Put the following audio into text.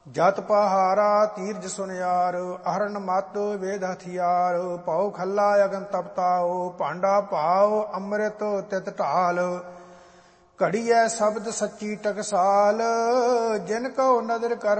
ਜਤ ਪਹਾਰਾ ਤੀਰਜ ਸੁਨਿਆਰ, ਅਹਰਨ ਮਤ ਵੇਦ ਹਥਿਆਰ, ਪਉ ਖੱਲਾ ਅਗਨ ਤਪਤਾਓ, ਭਾਂਡਾ ਭਾਉ ਅੰਮ੍ਰਿਤ ਤਿਤ ਢਾਲ, ਘੜੀਐ ਸ਼ਬਦ ਸੱਚੀ ਟਕਸਾਲ, ਜਿਨ ਕਉ ਨਦਰ ਕਰ